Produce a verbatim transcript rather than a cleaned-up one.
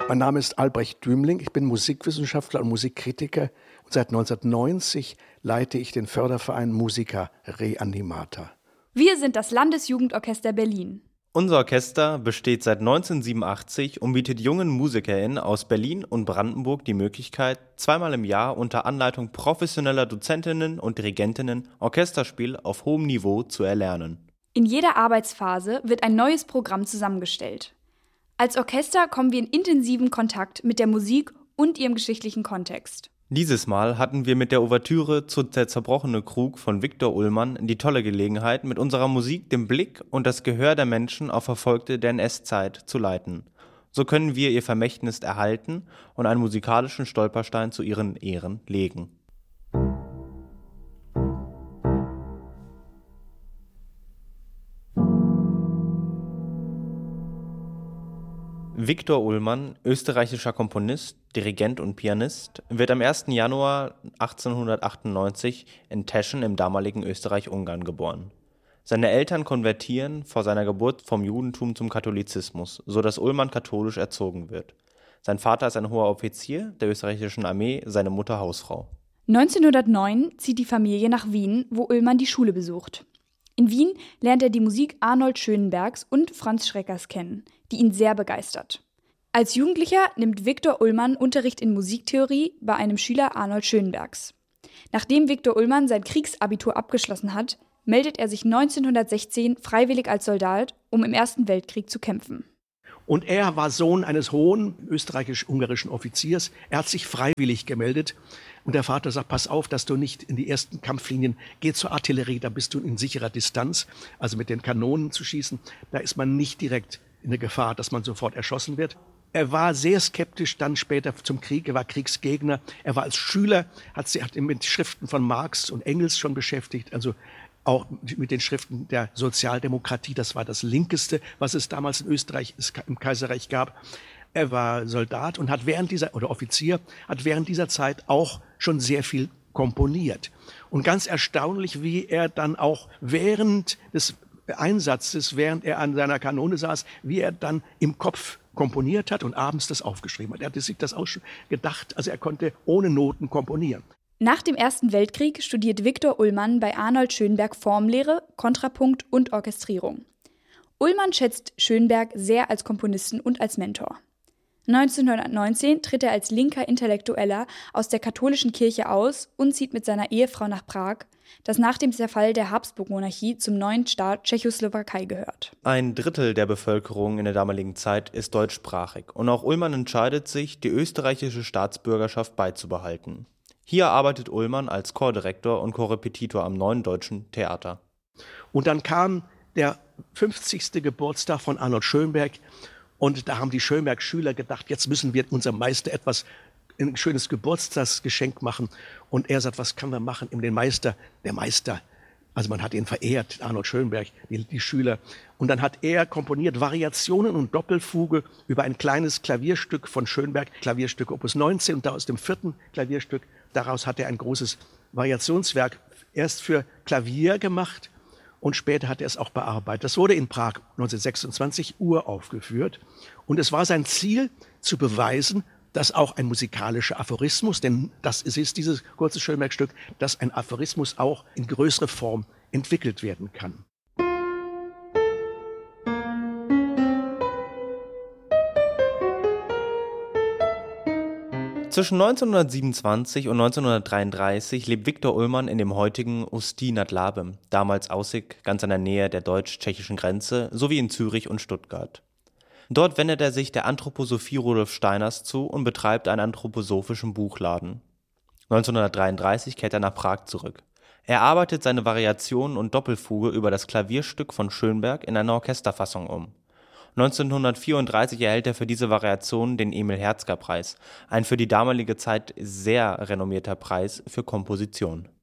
Mein Name ist Albrecht Dümling, ich bin Musikwissenschaftler und Musikkritiker und seit neunzehnhundertneunzig leite ich den Förderverein Musica Reanimata. Wir sind das Landesjugendorchester Berlin. Unser Orchester besteht seit neunzehnhundertsiebenundachtzig und bietet jungen MusikerInnen aus Berlin und Brandenburg die Möglichkeit, zweimal im Jahr unter Anleitung professioneller Dozentinnen und Dirigentinnen Orchesterspiel auf hohem Niveau zu erlernen. In jeder Arbeitsphase wird ein neues Programm zusammengestellt. Als Orchester kommen wir in intensiven Kontakt mit der Musik und ihrem geschichtlichen Kontext. Dieses Mal hatten wir mit der Ouvertüre zu Der zerbrochene Krug von Viktor Ullmann die tolle Gelegenheit, mit unserer Musik den Blick und das Gehör der Menschen auf Verfolgte der N S-Zeit zu leiten. So können wir ihr Vermächtnis erhalten und einen musikalischen Stolperstein zu ihren Ehren legen. Viktor Ullmann, österreichischer Komponist, Dirigent und Pianist, wird am ersten Januar achtzehnhundertachtundneunzig in Teschen im damaligen Österreich-Ungarn geboren. Seine Eltern konvertieren vor seiner Geburt vom Judentum zum Katholizismus, so dass Ullmann katholisch erzogen wird. Sein Vater ist ein hoher Offizier der österreichischen Armee, seine Mutter Hausfrau. neunzehnhundertneun zieht die Familie nach Wien, wo Ullmann die Schule besucht. In Wien lernt er die Musik Arnold Schönenbergs und Franz Schreckers kennen, die ihn sehr begeistert. Als Jugendlicher nimmt Viktor Ullmann Unterricht in Musiktheorie bei einem Schüler Arnold Schönenbergs. Nachdem Viktor Ullmann sein Kriegsabitur abgeschlossen hat, meldet er sich neunzehnhundertsechzehn freiwillig als Soldat, um im Ersten Weltkrieg zu kämpfen. Und er war Sohn eines hohen österreichisch-ungarischen Offiziers. Er hat sich freiwillig gemeldet. Und der Vater sagt, pass auf, dass du nicht in die ersten Kampflinien, geh zur Artillerie, da bist du in sicherer Distanz, also mit den Kanonen zu schießen. Da ist man nicht direkt in der Gefahr, dass man sofort erschossen wird. Er war sehr skeptisch dann später zum Krieg, er war Kriegsgegner. Er war als Schüler, hat sich hat mit Schriften von Marx und Engels schon beschäftigt, also auch mit den Schriften der Sozialdemokratie. Das war das Linkeste, was es damals in Österreich im Kaiserreich gab. Er war Soldat und hat während dieser, oder Offizier, hat während dieser Zeit auch schon sehr viel komponiert. Und ganz erstaunlich, wie er dann auch während des Einsatzes, während er an seiner Kanone saß, wie er dann im Kopf komponiert hat und abends das aufgeschrieben hat. Er hatte sich das auch schon gedacht, also er konnte ohne Noten komponieren. Nach dem Ersten Weltkrieg studiert Viktor Ullmann bei Arnold Schönberg Formlehre, Kontrapunkt und Orchestrierung. Ullmann schätzt Schönberg sehr als Komponisten und als Mentor. neunzehnhundertneunzehn tritt er als linker Intellektueller aus der katholischen Kirche aus und zieht mit seiner Ehefrau nach Prag, das nach dem Zerfall der Habsburg-Monarchie zum neuen Staat Tschechoslowakei gehört. Ein Drittel der Bevölkerung in der damaligen Zeit ist deutschsprachig und auch Ullmann entscheidet sich, die österreichische Staatsbürgerschaft beizubehalten. Hier arbeitet Ullmann als Chordirektor und Chorrepetitor am Neuen Deutschen Theater. Und dann kam der fünfzigste Geburtstag von Arnold Schönberg und da haben die Schönberg-Schüler gedacht, jetzt müssen wir unserem Meister etwas, ein schönes Geburtstagsgeschenk machen. Und er sagt, was können wir machen? In den Meister, der Meister, also man hat ihn verehrt, Arnold Schönberg, die, die Schüler. Und dann hat er komponiert Variationen und Doppelfuge über ein kleines Klavierstück von Schönberg, Klavierstück Opus neunzehn, und da aus dem vierten Klavierstück, daraus hat er ein großes Variationswerk erst für Klavier gemacht und später hat er es auch bearbeitet. Das wurde in Prag neunzehnhundertsechsundzwanzig uraufgeführt und es war sein Ziel, zu beweisen, dass auch ein musikalischer Aphorismus, denn das ist dieses kurze Schönberg-Stück, dass ein Aphorismus auch in größere Form entwickelt werden kann. Zwischen neunzehnhundertsiebenundzwanzig und neunzehnhundertdreiunddreißig lebt Viktor Ullmann in dem heutigen Ústí nad Labem, damals Aussig, ganz an der Nähe der deutsch-tschechischen Grenze, sowie in Zürich und Stuttgart. Dort wendet er sich der Anthroposophie Rudolf Steiners zu und betreibt einen anthroposophischen Buchladen. neunzehnhundertdreiunddreißig kehrt er nach Prag zurück. Er arbeitet seine Variationen und Doppelfuge über das Klavierstück von Schönberg in eine Orchesterfassung um. neunzehnhundertvierunddreißig erhält er für diese Variation den Emil-Herzger-Preis, ein für die damalige Zeit sehr renommierter Preis für Komposition.